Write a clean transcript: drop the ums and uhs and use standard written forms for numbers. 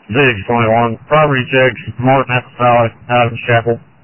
Ziggs 21, property checks, Martin Apicali, Adams Chapel.